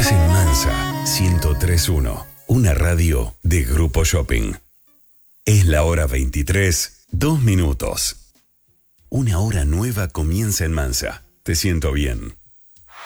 Estás en Mansa 1031, una radio de Grupo Shopping. Es la hora 23, 2 minutos. Una hora nueva comienza en Mansa. Te siento bien.